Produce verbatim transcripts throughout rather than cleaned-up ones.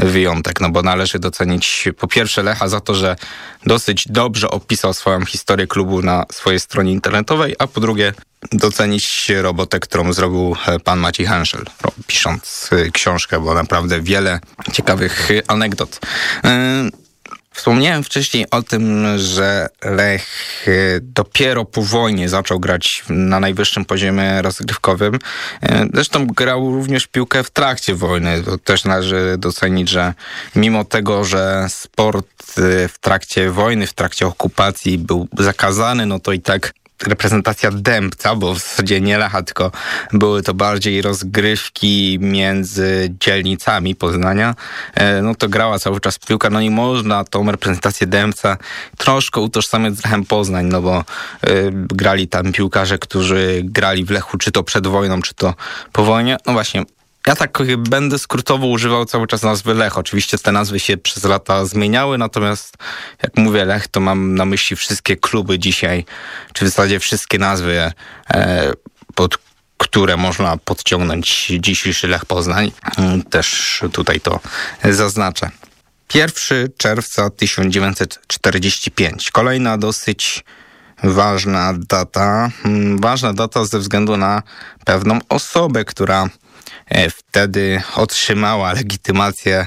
wyjątek, no bo należy docenić po pierwsze Lecha za to, że dosyć dobrze opisał swoją historię klubu na swojej stronie internetowej, a po drugie docenić robotę, którą zrobił pan Maciej Henschel, pisząc książkę, bo naprawdę wiele ciekawych anegdot. Wspomniałem wcześniej o tym, że Lech dopiero po wojnie zaczął grać na najwyższym poziomie rozgrywkowym. Zresztą grał również piłkę w trakcie wojny. To też należy docenić, że mimo tego, że sport w trakcie wojny, w trakcie okupacji był zakazany, no to i tak reprezentacja Dębca, bo w zasadzie nie Lecha, tylko były to bardziej rozgrywki między dzielnicami Poznania, no to grała cały czas piłka, no i można tą reprezentację Dębca troszkę utożsamiać z Lechem Poznań, no bo y, grali tam piłkarze, którzy grali w Lechu, czy to przed wojną, czy to po wojnie. No właśnie, ja tak będę skrótowo używał cały czas nazwy Lech. Oczywiście te nazwy się przez lata zmieniały, natomiast jak mówię Lech, to mam na myśli wszystkie kluby dzisiaj, czy w zasadzie wszystkie nazwy, e, pod które można podciągnąć dzisiejszy Lech Poznań. Też tutaj to zaznaczę. pierwszego czerwca tysiąc dziewięćset czterdziesty piąty. Kolejna dosyć ważna data. Ważna data ze względu na pewną osobę, która wtedy otrzymała legitymację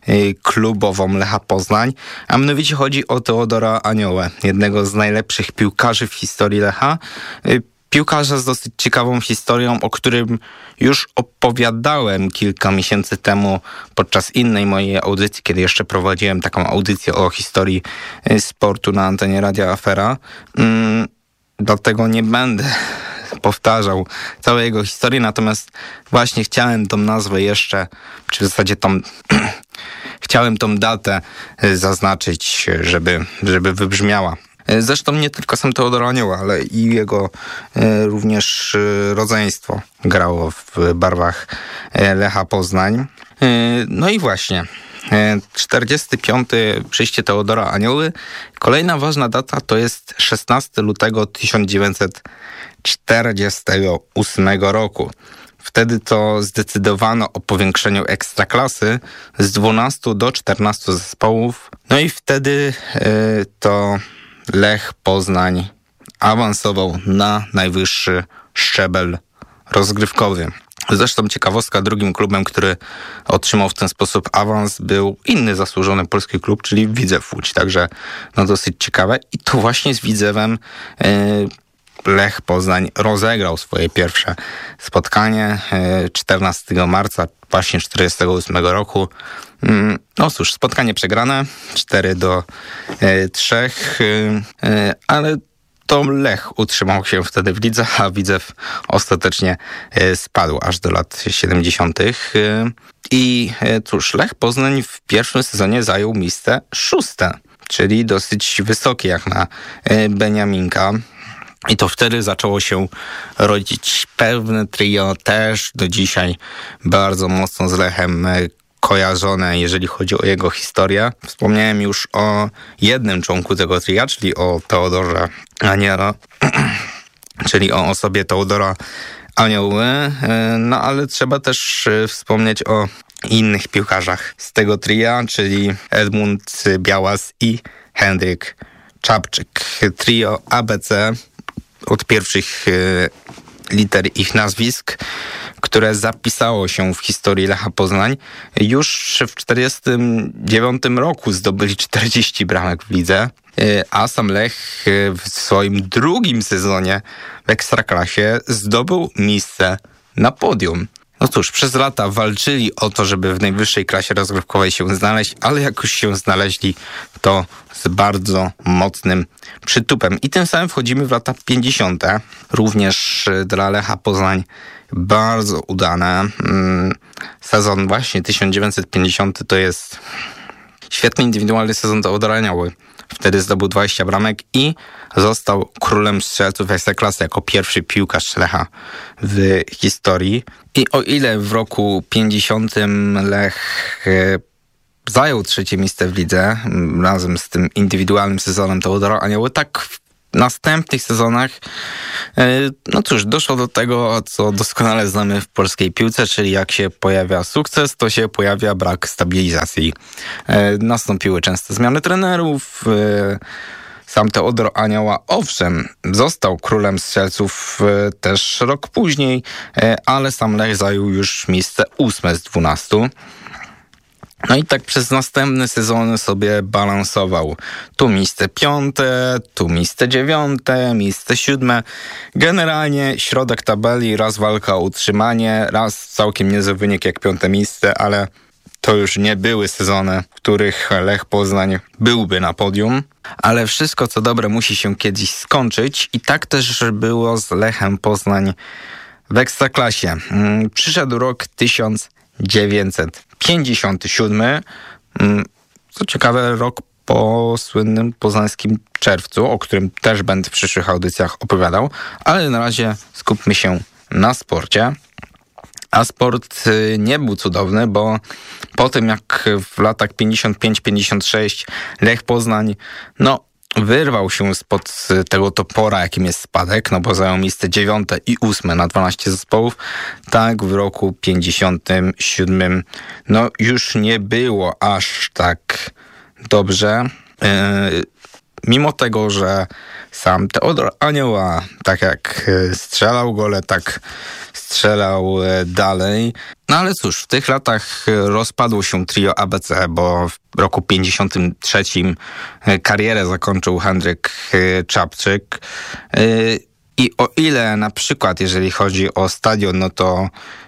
klubową Lecha Poznań, a mianowicie chodzi o Teodora Aniołę, jednego z najlepszych piłkarzy w historii Lecha. Piłkarza z dosyć ciekawą historią, o którym już opowiadałem kilka miesięcy temu podczas innej mojej audycji, kiedy jeszcze prowadziłem taką audycję o historii sportu na antenie Radia Afera. Hmm, dlatego nie będę powtarzał całej jego historii, natomiast właśnie chciałem tą nazwę jeszcze, czy w zasadzie tą chciałem tą datę zaznaczyć, żeby, żeby wybrzmiała. Zresztą nie tylko sam Teodor Anioła, ale i jego e, również e, rodzeństwo grało w barwach e, Lecha Poznań. E, no i właśnie, e, czterdziesty piąty przyjście Teodora Anioły. Kolejna ważna data to jest szesnastego lutego tysiąc dziewięćset czterdziestego ósmego roku. Wtedy to zdecydowano o powiększeniu ekstraklasy z dwunastu do czternastu zespołów. No i wtedy e, to Lech Poznań awansował na najwyższy szczebel rozgrywkowy. Zresztą ciekawostka, drugim klubem, który otrzymał w ten sposób awans, był inny zasłużony polski klub, czyli Widzew Łódź. Także no dosyć ciekawe. I to właśnie z Widzewem yy, Lech Poznań rozegrał swoje pierwsze spotkanie yy, czternastego marca właśnie czterdziestego ósmego roku. No cóż, spotkanie przegrane, cztery do trzech, ale to Lech utrzymał się wtedy w lidze, a Widzew ostatecznie spadł aż do lat siedemdziesiątych. I cóż, Lech Poznań w pierwszym sezonie zajął miejsce szóste, czyli dosyć wysokie jak na Beniaminka. I to wtedy zaczęło się rodzić pewne trio, też do dzisiaj bardzo mocno z Lechem kojarzone, jeżeli chodzi o jego historię. Wspomniałem już o jednym członku tego tria, czyli o Teodorze Aniela, czyli o osobie Teodora Anioły, no ale trzeba też wspomnieć o innych piłkarzach z tego tria, czyli Edmund Białas i Henryk Czapczyk. Trio A B C od pierwszych liter ich nazwisk, które zapisało się w historii Lecha Poznań. Już w czterdziestym dziewiątym roku zdobyli czterdzieści bramek w lidze, a sam Lech w swoim drugim sezonie w Ekstraklasie zdobył miejsce na podium. No cóż, przez lata walczyli o to, żeby w najwyższej klasie rozgrywkowej się znaleźć, ale jak już się znaleźli, to z bardzo mocnym przytupem. I tym samym wchodzimy w lata pięćdziesiąte. Również dla Lecha Poznań bardzo udane. Sezon właśnie tysiąc dziewięćset pięćdziesiąty to jest świetny indywidualny sezon Teodora Anioły. Wtedy zdobył dwadzieścia bramek i został królem strzelców Ekstraklasy jako pierwszy piłkarz Lecha w historii. I o ile w roku pięćdziesiątym Lech zajął trzecie miejsce w lidze razem z tym indywidualnym sezonem Teodora Anioły, tak w następnych sezonach, no cóż, doszło do tego, co doskonale znamy w polskiej piłce, czyli jak się pojawia sukces, to się pojawia brak stabilizacji. Nastąpiły częste zmiany trenerów. Sam Teodor Anioła, owszem, został królem strzelców też rok później, ale sam Lech zajął już miejsce ósme z dwunastu. No i tak przez następne sezony sobie balansował. Tu miejsce piąte, tu miejsce dziewiąte, miejsce siódme. Generalnie środek tabeli, raz walka o utrzymanie, raz całkiem niezły wynik jak piąte miejsce, ale to już nie były sezony, w których Lech Poznań byłby na podium. Ale wszystko co dobre musi się kiedyś skończyć i tak też było z Lechem Poznań w Ekstraklasie. Przyszedł rok tysiąc dziewięćset pięćdziesiąty siódmy. Co ciekawe, rok po słynnym poznańskim czerwcu, o którym też będę w przyszłych audycjach opowiadał, ale na razie skupmy się na sporcie. A sport nie był cudowny, bo po tym jak w latach pięćdziesiąt pięć pięćdziesiąt sześć Lech Poznań no wyrwał się spod tego topora, jakim jest spadek, no bo zajął miejsce dziewiąte i ósme na dwanaście zespołów, tak w roku pięćdziesiątym siódmym no już nie było aż tak dobrze. Yy, mimo tego, że sam Teodor Anioła, tak jak strzelał gole, tak strzelał dalej. No ale cóż, w tych latach rozpadło się trio A B C, bo w roku pięćdziesiątym trzecim karierę zakończył Henryk Czapczyk. I o ile na przykład, jeżeli chodzi o stadion, no to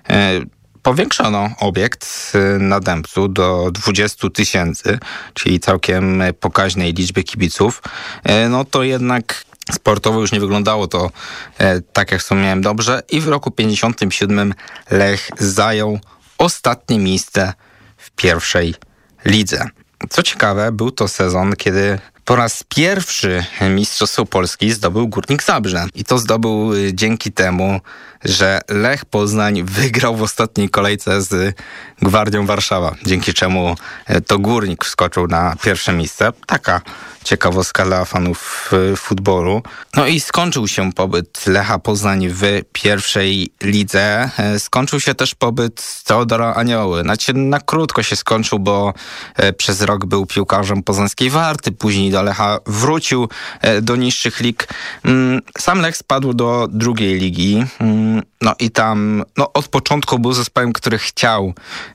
powiększono obiekt na Dębcu do dwudziestu tysięcy, czyli całkiem pokaźnej liczby kibiców, no to jednak sportowo już nie wyglądało to e, tak, jak wspomniałem dobrze i w roku pięćdziesiątym siódmym Lech zajął ostatnie miejsce w pierwszej lidze. Co ciekawe, był to sezon, kiedy po raz pierwszy Mistrzostwo Polski zdobył Górnik Zabrze. I to zdobył dzięki temu, że Lech Poznań wygrał w ostatniej kolejce z Gwardią Warszawa, dzięki czemu to Górnik wskoczył na pierwsze miejsce. Taka ciekawostka dla fanów futbolu. No i skończył się pobyt Lecha Poznań w pierwszej lidze. Skończył się też pobyt Teodora Anioły. Znaczy na krótko się skończył, bo przez rok był piłkarzem poznańskiej Warty, później do Lecha wrócił do niższych lig. Sam Lech spadł do drugiej ligi. No i tam no, od początku był zespołem, który chciał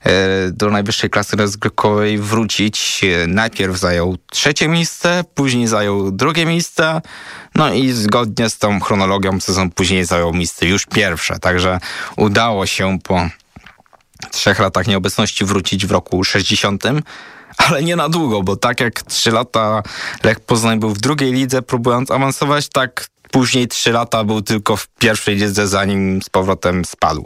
do najwyższej klasy rozgrywkowej wrócić. Najpierw zajął trzecie miejsce, później zajął drugie miejsce, no i zgodnie z tą chronologią sezon później zajął miejsce już pierwsze. Także udało się po trzech latach nieobecności wrócić w roku sześćdziesiątym. Ale nie na długo, bo tak jak trzy lata Lech Poznań był w drugiej lidze, próbując awansować, tak później trzy lata był tylko w pierwszej lidze, zanim z powrotem spadł.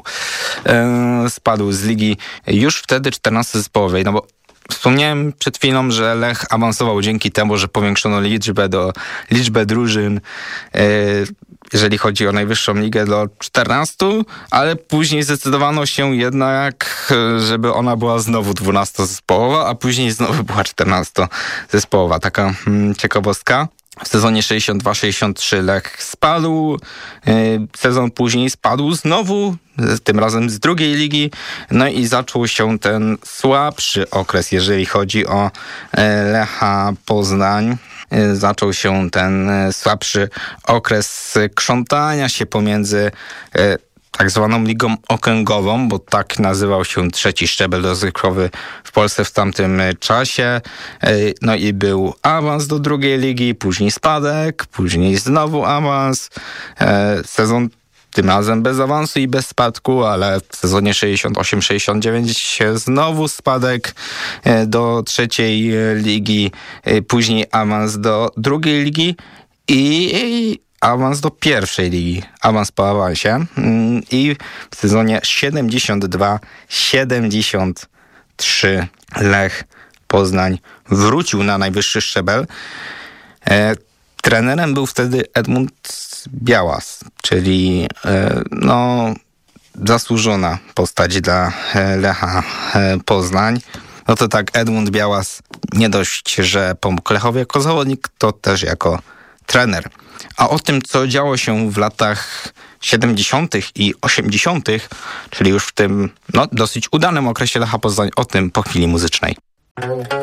Yy, spadł z ligi już wtedy czternastozespołowej, no bo wspomniałem przed chwilą, że Lech awansował dzięki temu, że powiększono liczbę do liczbę drużyn, yy, jeżeli chodzi o najwyższą ligę, do czternastu, ale później zdecydowano się jednak, żeby ona była znowu dwunastozespołowa, a później znowu była czternastozespołowa. Taka hmm, ciekawostka. W sezonie sześćdziesiąt dwa sześćdziesiąt trzy Lech spadł, sezon później spadł znowu, tym razem z drugiej ligi, no i zaczął się ten słabszy okres, jeżeli chodzi o Lecha Poznań. Zaczął się ten słabszy okres krzątania się pomiędzy tak zwaną ligą okręgową, bo tak nazywał się trzeci szczebel rozgrywkowy w Polsce w tamtym czasie. No i był awans do drugiej ligi, później spadek, później znowu awans. Sezon tym razem bez awansu i bez spadku, ale w sezonie sześćdziesiąt osiem sześćdziesiąt dziewięć znowu spadek do trzeciej ligi, później awans do drugiej ligi i awans do pierwszej ligi, awans po awansie i w sezonie siedemdziesiąt dwa siedemdziesiąt trzy Lech Poznań wrócił na najwyższy szczebel. E, trenerem był wtedy Edmund Białas, czyli e, no zasłużona postać dla Lecha Poznań. No to tak, Edmund Białas nie dość, że pomógł Lechowi jako zawodnik, to też jako trener. A o tym, co działo się w latach siedemdziesiątych i osiemdziesiątych, czyli już w tym no, dosyć udanym okresie Lecha Poznań, o tym po chwili muzycznej.